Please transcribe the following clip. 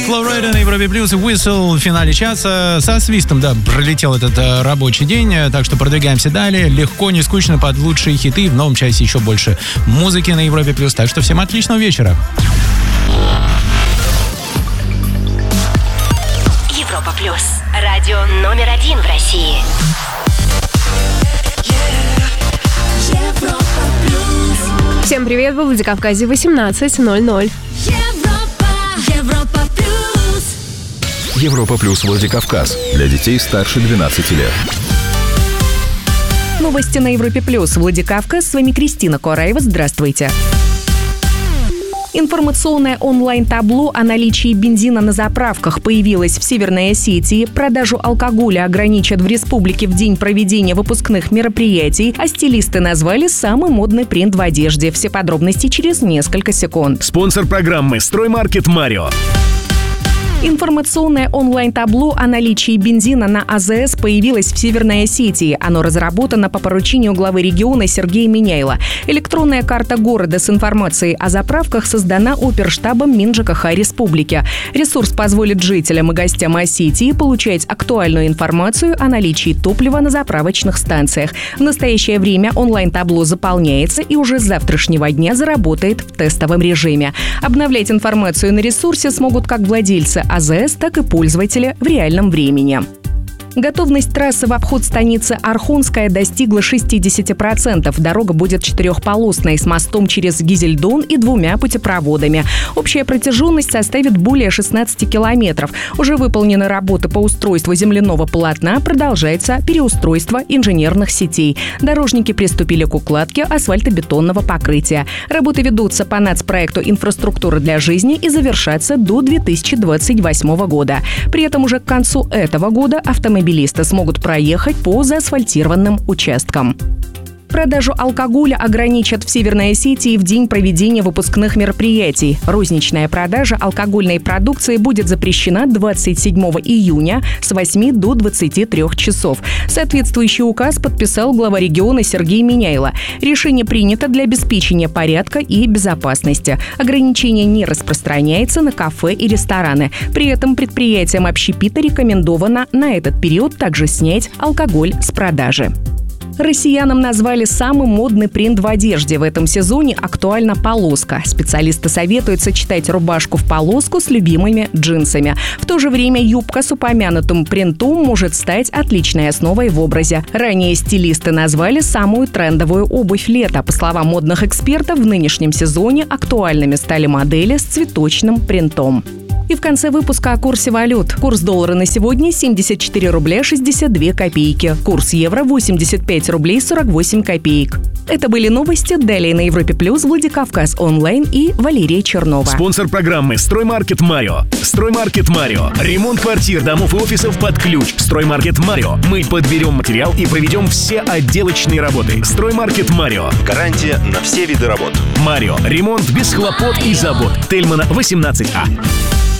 Флорида на Европе Плюс, Whistle в финале часа. Со свистом, да, пролетел этот рабочий день, так что продвигаемся далее. Легко, не скучно, под лучшие хиты. В новом часе еще больше музыки на Европе Плюс. Так что всем отличного вечера. Европа Плюс. Радио номер 1 в России. Всем привет, во Владикавказе 18:00. Европа Плюс. Европа Плюс Владикавказ. Для детей старше 12 лет. Новости на Европе Плюс. Владикавказ. С вами Кристина Кораева. Здравствуйте. Информационное онлайн-табло о наличии бензина на заправках появилось в Северной Осетии. Продажу алкоголя ограничат в республике в день проведения выпускных мероприятий, а стилисты назвали самый модный принт в одежде. Все подробности через несколько секунд. Спонсор программы «Строймаркет Марио». Информационное онлайн-табло о наличии бензина на АЗС появилось в Северной Осетии. Оно разработано по поручению главы региона Сергея Миняйла. Электронная карта города с информацией о заправках создана оперштабом МинЖКХ республики. Ресурс позволит жителям и гостям Осетии получать актуальную информацию о наличии топлива на заправочных станциях. В настоящее время онлайн-табло заполняется и уже с завтрашнего дня заработает в тестовом режиме. Обновлять информацию на ресурсе смогут как владельцы АЗС, так и пользователи в реальном времени. Готовность трассы в обход станицы Архунская достигла 60%. Дорога будет четырехполосной, с мостом через Гизельдон и 2 путепроводами. Общая протяженность составит более 16 километров. Уже выполнены работы по устройству земляного полотна, продолжается переустройство инженерных сетей. Дорожники приступили к укладке асфальтобетонного покрытия. Работы ведутся по нацпроекту «Инфраструктура для жизни» и завершатся до 2028 года. При этом уже к концу этого года автомобилисты смогут проехать по заасфальтированным участкам. Продажу алкоголя ограничат в Северной Осетии в день проведения выпускных мероприятий. Розничная продажа алкогольной продукции будет запрещена 27 июня с 8 до 23 часов. Соответствующий указ подписал глава региона Сергей Миняйла. Решение принято для обеспечения порядка и безопасности. Ограничение не распространяется на кафе и рестораны. При этом предприятиям общепита рекомендовано на этот период также снять алкоголь с продажи. Россиянам назвали самый модный принт в одежде. В этом сезоне актуальна полоска. Специалисты советуют сочетать рубашку в полоску с любимыми джинсами. В то же время юбка с упомянутым принтом может стать отличной основой в образе. Ранее стилисты назвали самую трендовую обувь лета. По словам модных экспертов, в нынешнем сезоне актуальными стали модели с цветочным принтом. И в конце выпуска о курсе валют. Курс доллара на сегодня 74 рубля 62 копейки. Курс евро 85 рублей 48 копеек. Это были новости. Далее на Европе Плюс, Владикавказ онлайн и Валерия Чернова. Спонсор программы «Строймаркет Марио». «Строймаркет Марио». Ремонт квартир, домов и офисов под ключ. «Строймаркет Марио». Мы подберем материал и проведем все отделочные работы. «Строймаркет Марио». Гарантия на все виды работ. Марио. Ремонт без хлопот и забот. Тельмана, 18А.